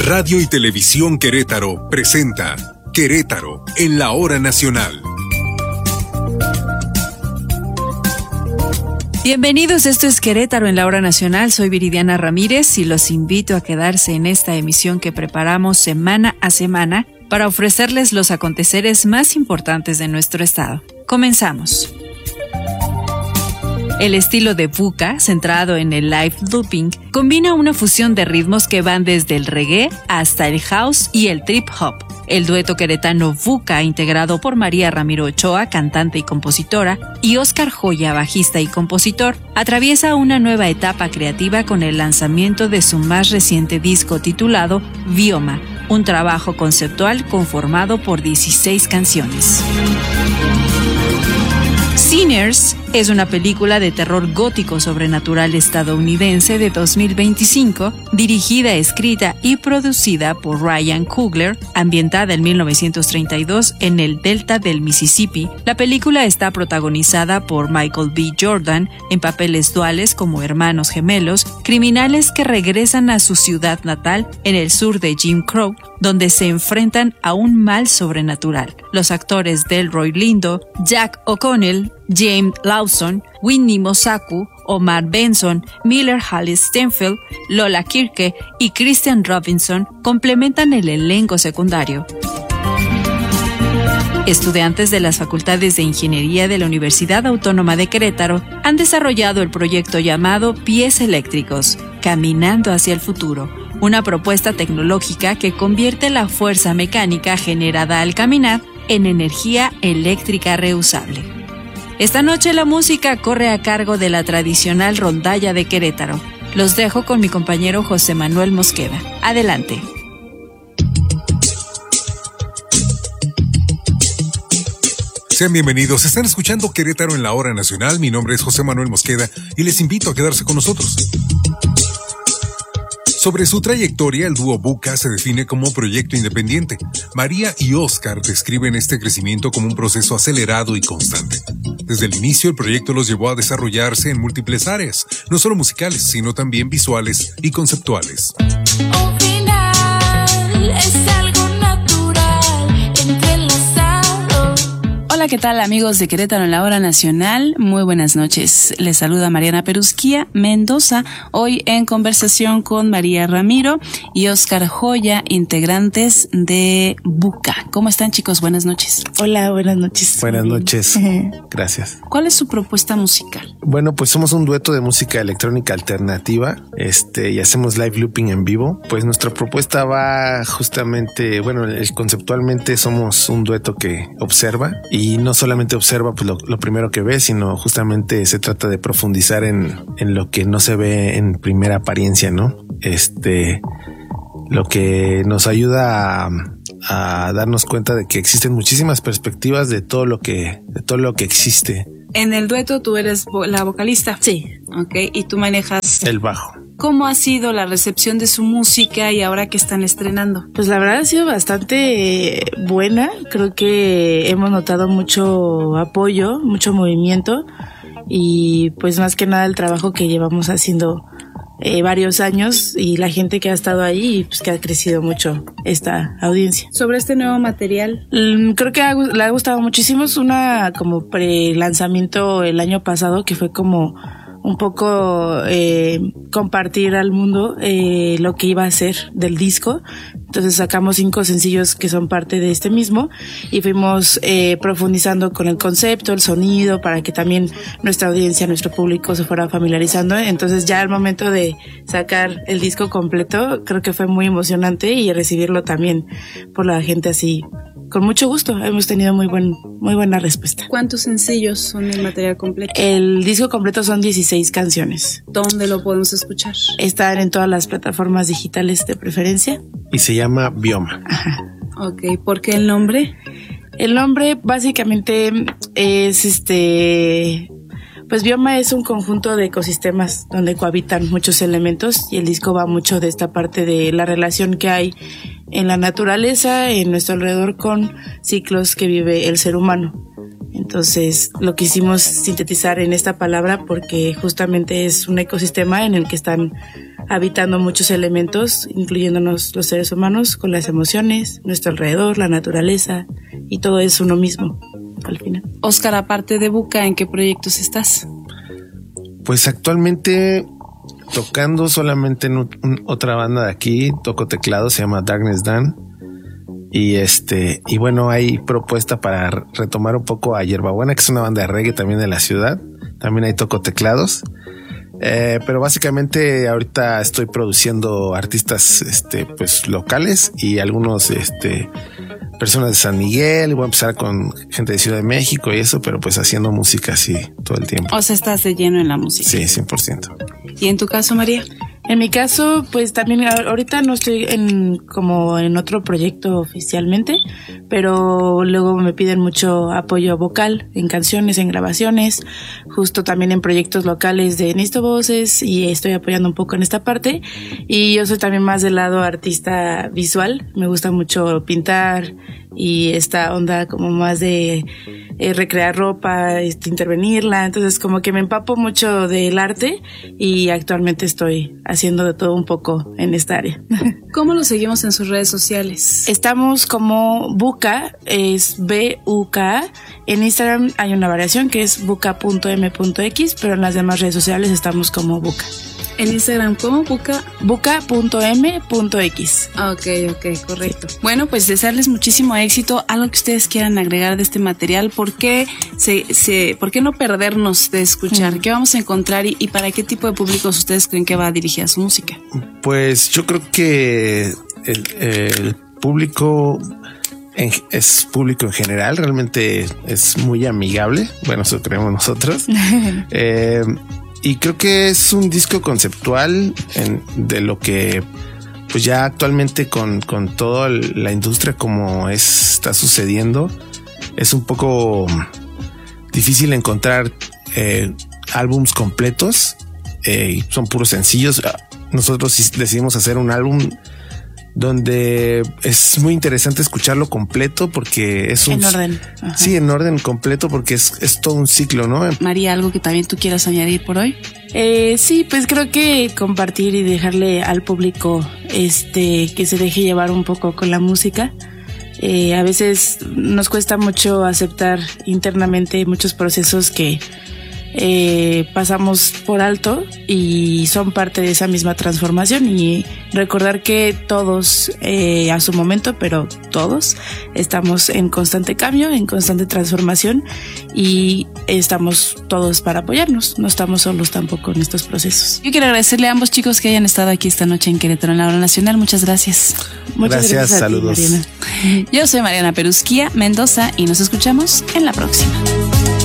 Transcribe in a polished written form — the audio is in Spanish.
Radio y Televisión Querétaro presenta Querétaro en la Hora Nacional. Bienvenidos, esto es Querétaro en la Hora Nacional. Soy Viridiana Ramírez y los invito a quedarse en esta emisión que preparamos semana a semana para ofrecerles los aconteceres más importantes de nuestro estado. Comenzamos. El estilo de buka, centrado en el live looping, combina una fusión de ritmos que van desde el reggae hasta el house y el trip hop. El dueto queretano buka, integrado por María Ramiro Ochoa, cantante y compositora, y Óscar Joya, bajista y compositor, atraviesa una nueva etapa creativa con el lanzamiento de su más reciente disco titulado Bioma, un trabajo conceptual conformado por 16 canciones. Sinners es una película de terror gótico sobrenatural estadounidense de 2025, dirigida, escrita y producida por Ryan Coogler, ambientada en 1932 en el delta del Mississippi. La película está protagonizada por Michael B. Jordan en papeles duales como hermanos gemelos, criminales que regresan a su ciudad natal en el sur de Jim Crow, donde se enfrentan a un mal sobrenatural. Los actores Delroy Lindo, Jack O'Connell, James Lawson, Whitney Mosaku, Omar Benson, Miller Halle Stenfield, Lola Kirke y Christian Robinson complementan el elenco secundario. Estudiantes de las Facultades de Ingeniería de la Universidad Autónoma de Querétaro han desarrollado el proyecto llamado Pies Eléctricos, Caminando hacia el Futuro, una propuesta tecnológica que convierte la fuerza mecánica generada al caminar en energía eléctrica reusable. Esta noche la música corre a cargo de la tradicional rondalla de Querétaro. Los dejo con mi compañero José Manuel Mosqueda. Adelante. Sean bienvenidos, están escuchando Querétaro en la Hora Nacional. Mi nombre es José Manuel Mosqueda y les invito a quedarse con nosotros. Sobre su trayectoria, el dúo buka se define como proyecto independiente. María y Óscar describen este crecimiento como un proceso acelerado y constante. Desde el inicio, el proyecto los llevó a desarrollarse en múltiples áreas, no solo musicales, sino también visuales y conceptuales. Un final es algo natural, entrelazado. Hola, ¿qué tal, amigos de Querétaro en la Hora Nacional? Muy buenas noches. Les saluda Mariana Perusquía Mendoza, hoy en conversación con María Ramiro y Óscar Joya, integrantes de buka. ¿Cómo están, chicos? Buenas noches. Hola, buenas noches. Buenas noches. Gracias. ¿Cuál es su propuesta musical? Bueno, pues somos un dueto de música electrónica alternativa, y hacemos live looping en vivo. Pues nuestra propuesta va justamente, conceptualmente somos un dueto que observa y no solamente observa pues lo primero que ve, sino justamente se trata de profundizar en lo que no se ve en primera apariencia, ¿no? Lo que nos ayuda a darnos cuenta de que existen muchísimas perspectivas de todo lo que existe. En el dueto tú eres la vocalista. Sí. Okay, y tú manejas El bajo. ¿Cómo ha sido la recepción de su música y ahora que están estrenando? Pues la verdad ha sido bastante buena. Creo que hemos notado mucho apoyo, mucho movimiento y pues más que nada el trabajo que llevamos haciendo varios años y la gente que ha estado ahí, pues que ha crecido mucho esta audiencia. Sobre este nuevo material, creo que le ha gustado muchísimo. Es una como pre-lanzamiento el año pasado que fue como un poco compartir al mundo lo que iba a ser del disco. Entonces sacamos 5 sencillos que son parte de este mismo y fuimos profundizando con el concepto, el sonido, para que también nuestra audiencia, nuestro público se fuera familiarizando. Entonces ya al momento de sacar el disco completo, creo que fue muy emocionante y recibirlo también por la gente así. Con mucho gusto, hemos tenido muy buena respuesta. ¿cuántos sencillos son el material completo? El disco completo son 16 canciones. ¿Dónde lo podemos escuchar? Están en todas las plataformas digitales de preferencia. Y se llama Bioma. Ajá. Ok, ¿por qué el nombre? El nombre básicamente es pues Bioma es un conjunto de ecosistemas donde cohabitan muchos elementos y el disco va mucho de esta parte de la relación que hay en la naturaleza, en nuestro alrededor, con ciclos que vive el ser humano. Entonces lo quisimos sintetizar en esta palabra porque justamente es un ecosistema en el que están habitando muchos elementos, incluyéndonos los seres humanos, con las emociones, nuestro alrededor, la naturaleza, y todo es uno mismo al final. Óscar, aparte de Buca, ¿en qué proyectos estás? Pues actualmente tocando solamente en otra banda de aquí, toco teclado, se llama Darkness Dan. Y bueno, hay propuesta para retomar un poco a Hierbabuena, que es una banda de reggae también de la ciudad. También ahí toco teclados. Pero básicamente ahorita estoy produciendo artistas pues locales y algunos personas de San Miguel. Voy a empezar con gente de Ciudad de México y eso, pero pues haciendo música así todo el tiempo. O sea, estás de lleno en la música. Sí, 100%. ¿Y en tu caso, María? En mi caso, pues también ahorita no estoy como en otro proyecto oficialmente, pero luego me piden mucho apoyo vocal en canciones, en grabaciones, justo también en proyectos locales de necesito voces y estoy apoyando un poco en esta parte. Y yo soy también más del lado artista visual, me gusta mucho pintar y esta onda como más de recrear ropa, intervenirla, entonces como que me empapo mucho del arte y actualmente estoy haciendo de todo un poco en esta área. ¿Cómo lo seguimos en sus redes sociales? Estamos como Buca, es B-U-K. En Instagram hay una variación que es buca.m.x, pero en las demás redes sociales estamos como Buca. En Instagram, ¿cómo? Buca.m.x. Ok, correcto. Bueno, pues desearles muchísimo éxito. Algo que ustedes quieran agregar de este material. ¿Por qué por qué no perdernos de escuchar? ¿Qué vamos a encontrar y para qué tipo de públicos ustedes creen que va dirigida su música? Pues yo creo que el público es público en general, realmente es muy amigable. Bueno, eso creemos nosotros. Y creo que es un disco conceptual de lo que pues ya actualmente con toda la industria como está sucediendo, es un poco difícil encontrar álbums completos, son puros sencillos. Nosotros decidimos hacer un álbum donde es muy interesante escucharlo completo porque es en orden. Ajá. Sí, en orden completo porque es todo un ciclo, ¿no? María, ¿algo que también tú quieras añadir por hoy? Sí, pues creo que compartir y dejarle al público que se deje llevar un poco con la música. A veces nos cuesta mucho aceptar internamente muchos procesos que pasamos por alto y son parte de esa misma transformación, y recordar que todos a su momento, pero todos estamos en constante cambio, en constante transformación, y estamos todos para apoyarnos, no estamos solos tampoco en estos procesos. Yo quiero agradecerle a ambos chicos que hayan estado aquí esta noche en Querétaro en la Hora Nacional. Muchas gracias. Muchas gracias a saludos. ti, Mariana. Yo soy Mariana Perusquía Mendoza y nos escuchamos en la próxima.